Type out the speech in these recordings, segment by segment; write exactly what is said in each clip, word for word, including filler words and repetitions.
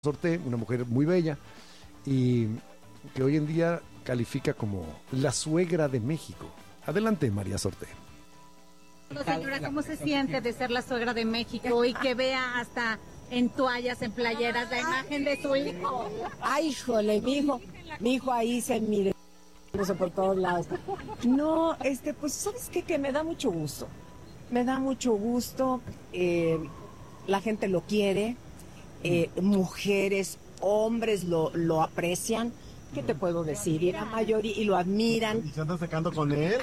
Sorté, una mujer muy bella y que hoy en día califica como la suegra de México. Adelante, María Sorté. Señora, ¿cómo se siente de ser la suegra de México y que vea hasta en toallas, en playeras, la imagen de su hijo? Ay, híjole, mi hijo, mi hijo ahí se mire por todos lados. No, este, pues, ¿sabes qué? Que me da mucho gusto. Me da mucho gusto, eh, la gente lo quiere, eh, mujeres, hombres lo, lo aprecian. ¿Qué te puedo decir? Y la mayoría, y lo admiran. ¿Y se andan sacando con él?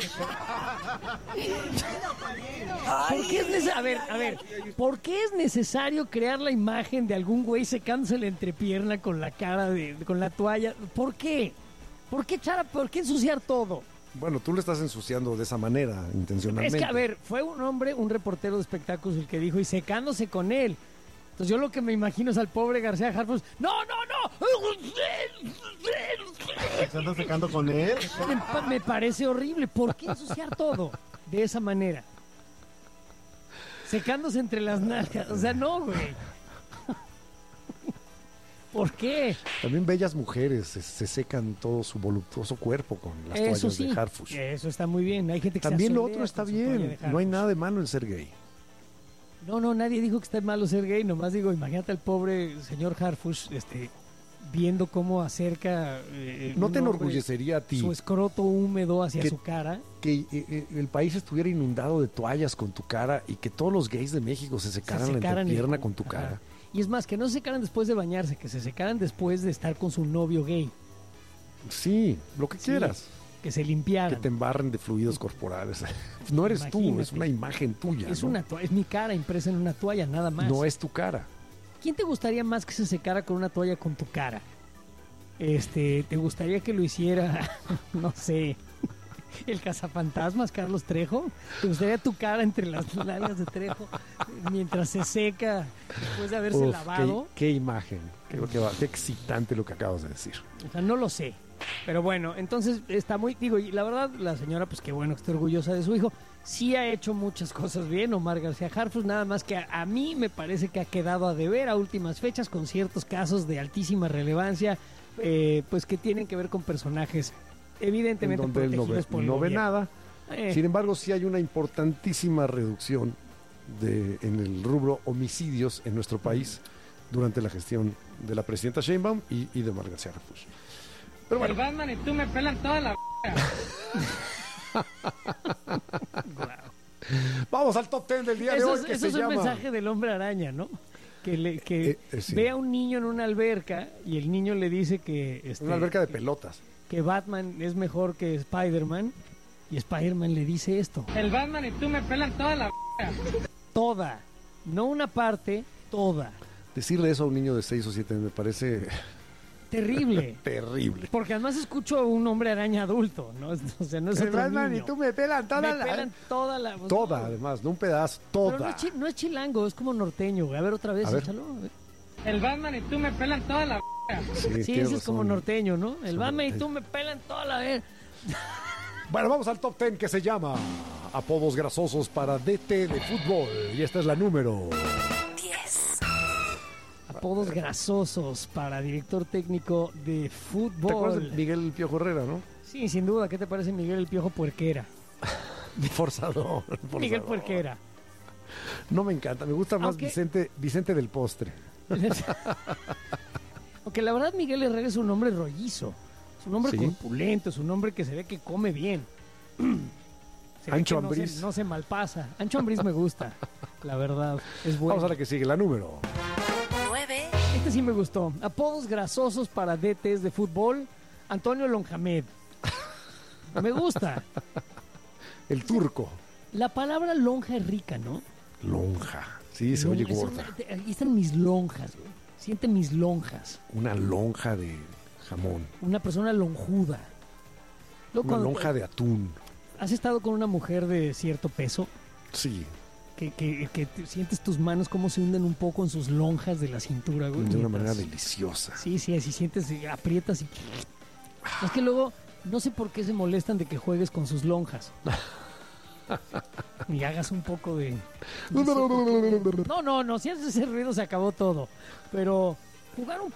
¿Por qué es necesario? A ver, a ver, ¿por qué es necesario crear la imagen de algún güey secándose la entrepierna con la cara de, con la toalla? ¿Por qué? ¿Por qué, Chara? ¿Por qué ensuciar todo? Bueno, tú le estás ensuciando de esa manera, intencionalmente. Es que, a ver, fue un hombre, un reportero de espectáculos el que dijo, y secándose con él. Entonces yo lo que me imagino es al pobre García Harfuch. ¡No, no, no! ¿Se andan sacando con él? Me, me parece horrible. ¿Por qué ensuciar todo de esa manera? Secándose entre las nalgas. O sea, no, güey. ¿Por qué? También bellas mujeres se, se secan todo su voluptuoso cuerpo con las Eso toallas sí, de Harfuch. Eso está muy bien. Hay gente que También se lo asolea otro está con su toalla bien. de No hay Harfuch. nada de malo en ser gay. No, no, nadie dijo que está malo ser gay. Nomás digo, imagínate al pobre señor Harfuch, este, viendo cómo acerca eh, ¿No un te hombre enorgullecería a ti su escroto húmedo hacia que- su cara? que eh, eh, el país estuviera inundado de toallas con tu cara y que todos los gays de México se secaran Se la secaran el- entrepierna con tu Ajá. cara? Y es más, que no se secaran después de bañarse, que se secaran después de estar con su novio gay, Sí, lo que Sí, quieras. que se Que limpiaran. te embarren de fluidos corporales. No eres tú, Imagínate. es una imagen tuya. Es ¿no? una toalla, es mi cara impresa en una toalla, nada más. No es tu cara. ¿Quién te gustaría más que se secara con una toalla con tu cara? Este, ¿te gustaría que lo hiciera, no sé, el cazafantasmas Carlos Trejo? ¿Te gustaría tu cara entre las nalgas de Trejo mientras se seca después de haberse Uf, lavado? Qué, qué imagen. Qué, qué, qué excitante lo que acabas de decir. O sea, no lo sé. Pero bueno, entonces está muy, digo, y la verdad, la señora, pues qué bueno que esté orgullosa de su hijo. Sí ha hecho muchas cosas bien, Omar García Harfuch, nada más que a, a mí me parece que ha quedado a deber a últimas fechas con ciertos casos de altísima relevancia, eh, pues que tienen que ver con personajes En evidentemente donde él no ve, protegidos por el no ve gobierno. nada. Eh, Sin embargo, sí hay una importantísima reducción de, en el rubro homicidios en nuestro país durante la gestión de la presidenta Sheinbaum y, y de Omar García Harfuch. Pero bueno, El Batman y tú me pelan toda la... vamos al top ten del día de eso hoy es, que eso se es un llama... mensaje del hombre araña, ¿no? Que, le, que Eh, eh, sí. ve a un niño en una alberca y el niño le dice que... Este, Una alberca de pelotas. que Batman es mejor que Spider-Man y Spider-Man le dice esto. El Batman y tú me pelan toda la... Toda. No una parte, toda. Decirle eso a un niño de seis o siete me parece Terrible. terrible. Porque además escucho a un hombre araña adulto, ¿no? O sea, no es El otro Batman niño. y tú me pelan toda Me la... pelan toda la... pues, Toda, no. además, no un pedazo, Pero no toda. es, chi- no es chilango, es como norteño, güey. A ver otra vez, A ver. échalo. a ver. El Batman y tú me pelan toda la... Sí, Sí, tienes ese es como razón. norteño, ¿no? El Sí, Batman y norteño. tú me pelan toda la vez. Bueno, vamos al top ten que se llama Apodos grasosos para D T de fútbol. Y esta es la número... Apodos grasosos para director técnico de ¿Te acuerdas de fútbol. Miguel El Piojo Herrera, no? Sí, sin duda. ¿Qué te parece Miguel el Piojo Puerquera? Forzador. forzador. Miguel Puerquera. No me encanta, me gusta más Aunque- Vicente, Vicente del Postre. Aunque la verdad Miguel Herrera es un hombre rollizo. Es un hombre Sí. corpulento, es un hombre que se ve que come bien. Se ve Ancho que no se- Ambriz. No se malpasa. Ancho Ambriz me gusta, la verdad. Es bueno. Vamos a la que sigue, la número. Este sí me gustó. Apodos grasosos para D Ts de fútbol. Antonio Lonjamed. Me gusta. El turco. La palabra lonja es rica, ¿no? Lonja. Sí, se oye Es una- gorda. Aquí están mis lonjas, güey. Siente mis lonjas. Una lonja de jamón. Una persona lonjuda. Luego, Una cuando- lonja de atún. ¿Has estado con una mujer de cierto peso? Sí, Que, que, que te- sientes tus manos como se hunden un poco en sus lonjas de la cintura, güey. de una mientras- manera deliciosa. Sí, sí, así sientes, y aprietas y... Es que luego, no sé por qué se molestan de que juegues con sus lonjas. Y hagas un poco de... No, sé por qué. no, no, no, si haces ese ruido se acabó todo. Pero jugar un